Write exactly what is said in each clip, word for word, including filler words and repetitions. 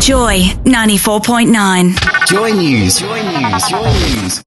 Joy ninety-four point nine. Joy News. Joy News. Joy News.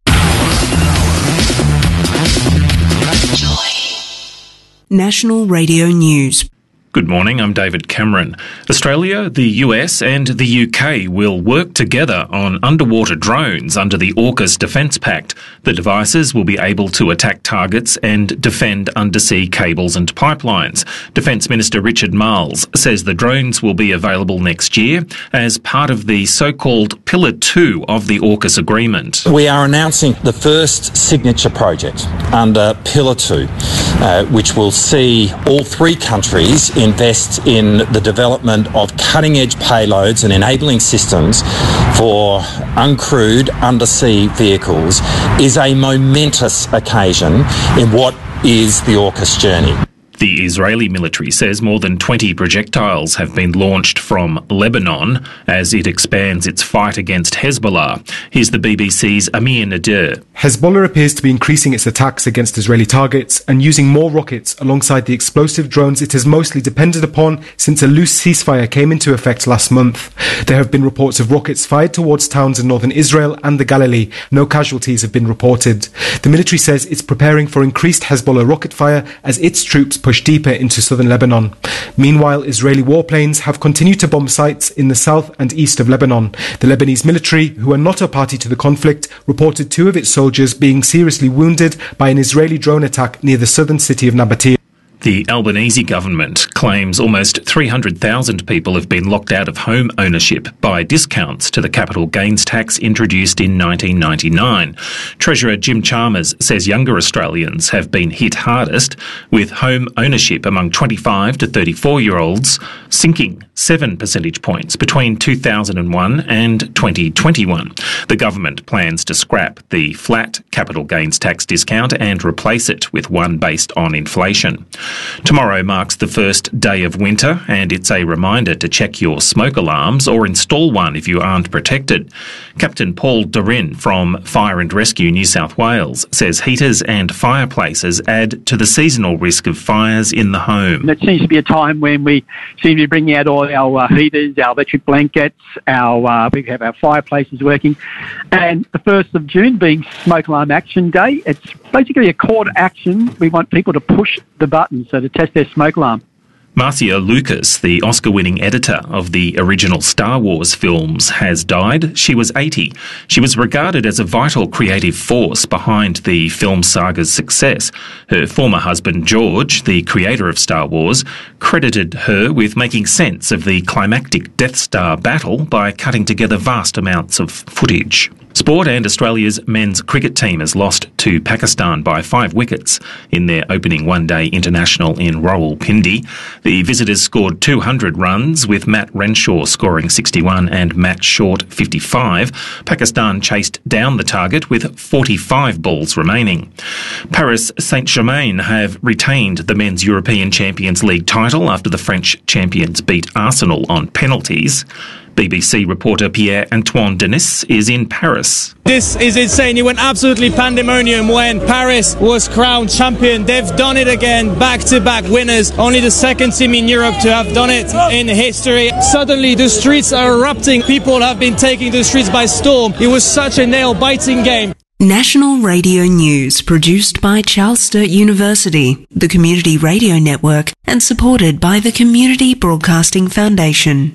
Joy. National Radio News. Good morning, I'm David Cameron. Australia, the U S and the U K will work together on underwater drones under the AUKUS Defence Pact. The devices will be able to attack targets and defend undersea cables and pipelines. Defence Minister Richard Marles says the drones will be available next year as part of the so-called Pillar two of the AUKUS agreement. We are announcing the first signature project under Pillar two, uh, which will see all three countries invest in the development of cutting-edge payloads and enabling systems for uncrewed undersea vehicles is a momentous occasion in what is the AUKUS journey. The Israeli military says more than twenty projectiles have been launched from Lebanon as it expands its fight against Hezbollah. Here's the B B C's Amir Nadir. Hezbollah appears to be increasing its attacks against Israeli targets and using more rockets alongside the explosive drones it has mostly depended upon since a loose ceasefire came into effect last month. There have been reports of rockets fired towards towns in northern Israel and the Galilee. No casualties have been reported. The military says it's preparing for increased Hezbollah rocket fire as its troops push deeper into southern Lebanon. Meanwhile, Israeli warplanes have continued to bomb sites in the south and east of Lebanon. The Lebanese military, who are not a party to the conflict, reported two of its soldiers being seriously wounded by an Israeli drone attack near the southern city of Nabatea. The Albanese government claims almost three hundred thousand people have been locked out of home ownership by discounts to the capital gains tax introduced in nineteen ninety-nine. Treasurer Jim Chalmers says younger Australians have been hit hardest, with home ownership among twenty-five to thirty-four-year-olds sinking seven percentage points between two thousand one and twenty twenty-one. The government plans to scrap the flat capital gains tax discount and replace it with one based on inflation. Tomorrow marks the first day of winter, and it's a reminder to check your smoke alarms or install one if you aren't protected. Captain Paul Dorin from Fire and Rescue New South Wales says heaters and fireplaces add to the seasonal risk of fires in the home. It seems to be a time when we seem to be bringing out all our uh, heaters, our electric blankets, our uh, we have our fireplaces working, and the first of June being Smoke Alarm Action Day. It's basically a call to action. We want people to push the button, so to test their smoke alarm. Marcia Lucas, the Oscar-winning editor of the original Star Wars films, has died. She was eighty. She was regarded as a vital creative force behind the film saga's success. Her former husband, George, the creator of Star Wars, credited her with making sense of the climactic Death Star battle by cutting together vast amounts of footage. Sport, and Australia's men's cricket team has lost to Pakistan by five wickets in their opening one-day international in Rawalpindi. The visitors scored two hundred runs, with Matt Renshaw scoring sixty-one and Matt Short fifty-five. Pakistan chased down the target with forty-five balls remaining. Paris Saint-Germain have retained the Men's European Champions League title after the French champions beat Arsenal on penalties. B B C reporter Pierre-Antoine Denis is in Paris. This is insane. It went absolutely pandemonium when Paris was crowned champion. They've done it again, back-to-back winners. Only the second team in Europe to have done it in history. Suddenly the streets are erupting. People have been taking the streets by storm. It was such a nail-biting game. National Radio News, produced by Charles Sturt University, the Community Radio Network, and supported by the Community Broadcasting Foundation.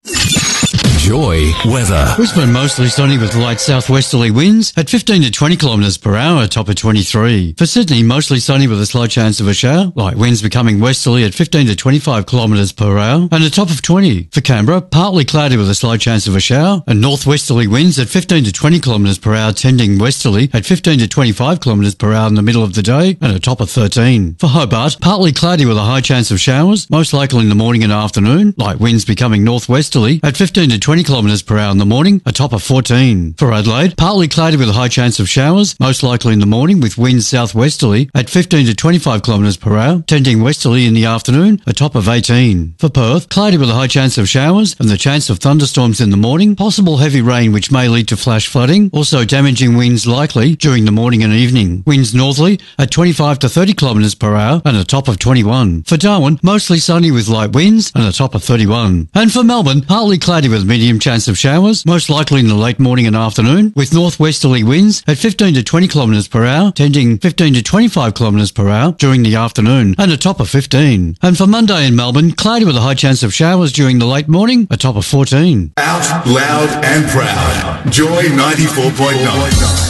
Joy weather. Brisbane mostly sunny with light southwesterly winds at fifteen to twenty kilometres per hour, top of twenty-three. For Sydney, mostly sunny with a slight chance of a shower. Light winds becoming westerly at fifteen to twenty-five kilometres per hour and a top of twenty. For Canberra, partly cloudy with a slight chance of a shower and northwesterly winds at fifteen to twenty kilometres per hour, tending westerly at fifteen to twenty-five kilometres per hour in the middle of the day and a top of thirteen. For Hobart, partly cloudy with a high chance of showers, most likely in the morning and afternoon. Light winds becoming northwesterly at fifteen to twenty kilometres per hour in the morning, a top of fourteen. For Adelaide, partly cloudy with a high chance of showers, most likely in the morning with winds southwesterly at fifteen to twenty-five kilometres per hour, tending westerly in the afternoon, a top of eighteen. For Perth, cloudy with a high chance of showers and the chance of thunderstorms in the morning, possible heavy rain which may lead to flash flooding, also damaging winds likely during the morning and evening. Winds northerly at twenty-five to thirty kilometres per hour and a top of twenty-one. For Darwin, mostly sunny with light winds and a top of thirty-one. And for Melbourne, partly cloudy with medium medium chance of showers, most likely in the late morning and afternoon, with northwesterly winds at fifteen to twenty kilometres per hour, tending fifteen to twenty-five kilometres per hour during the afternoon, and a top of fifteen. And for Monday in Melbourne, cloudy with a high chance of showers during the late morning, a top of fourteen. Out, loud and proud. Joy ninety-four point nine.